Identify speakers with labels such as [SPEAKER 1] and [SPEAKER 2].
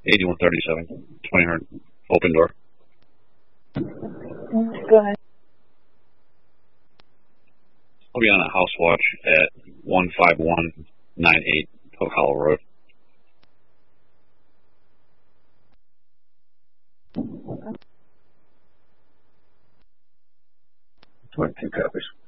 [SPEAKER 1] 8137, 2000, open door.
[SPEAKER 2] Go ahead.
[SPEAKER 1] I'll be on a house watch at 15198 Hook Hollow Road.
[SPEAKER 3] 22 copies.